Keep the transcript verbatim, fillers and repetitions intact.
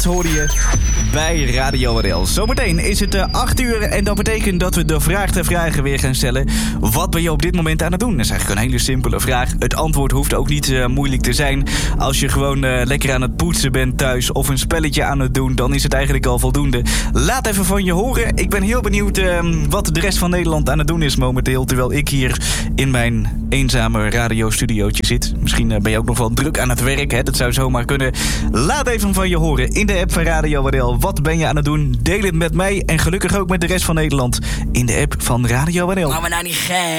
Dat hoorde je bij Radio R L. Zometeen is het uh, acht uur en dat betekent dat we de vraag ter vragen weer gaan stellen. Wat ben je op dit moment aan het doen? Dat is eigenlijk een hele simpele vraag. Het antwoord hoeft ook niet uh, moeilijk te zijn. Als je gewoon uh, lekker aan het poetsen bent thuis of een spelletje aan het doen, dan is het eigenlijk al voldoende. Laat even van je horen. Ik ben heel benieuwd uh, wat de rest van Nederland aan het doen is momenteel, terwijl ik hier in mijn eenzame radiostudiootje zit. Misschien uh, ben je ook nog wel druk aan het werk, hè? Dat zou zomaar kunnen. Laat even van je horen in de app van Radio R L. Wat ben je aan het doen? Deel het met mij en gelukkig ook met de rest van Nederland in de app van Radio R L. Maar we nou niet gek.